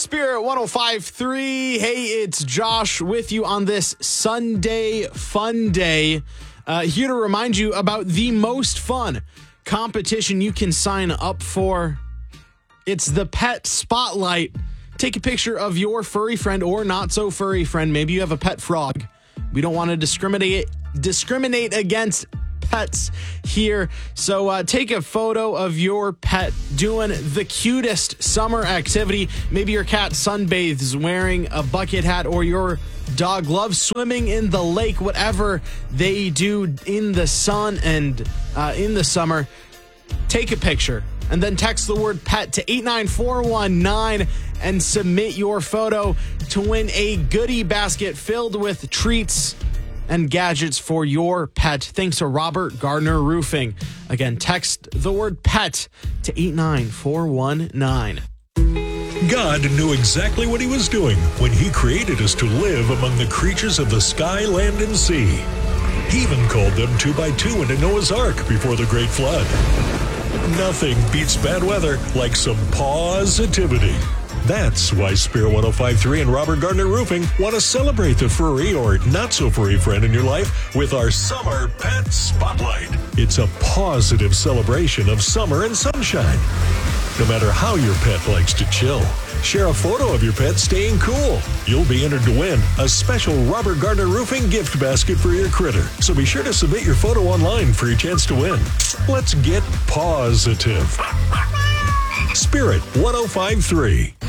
Spirit 105.3. Hey, it's Josh with you on this Sunday fun day. Here to remind you about the most fun competition you can sign up for. It's the Pet Spotlight. Take a picture of your furry friend or not so furry friend. Maybe you have a pet frog. We don't want to discriminate against pets here. So take a photo of your pet doing the cutest summer activity. Maybe your cat sunbathes wearing a bucket hat, or your dog loves swimming in the lake. Whatever they do in the sun and in the summer, take a picture and then text the word pet to 89419 and submit your photo to win a goodie basket filled with treats and gadgets for your pet, thanks to Robert Gardner Roofing. Again, text the word pet to 89419. God knew exactly what he was doing when he created us to live among the creatures of the sky, land, and sea. He even called them 2 by 2 into Noah's Ark before the Great Flood. Nothing beats bad weather like some positivity. That's why Spirit 105.3 and Robert Gardner Roofing want to celebrate the furry or not-so-furry friend in your life with our Summer Pet Spotlight. It's a positive celebration of summer and sunshine. No matter how your pet likes to chill, share a photo of your pet staying cool. You'll be entered to win a special Robert Gardner Roofing gift basket for your critter. So be sure to submit your photo online for your chance to win. Let's get positive. Spirit 105.3.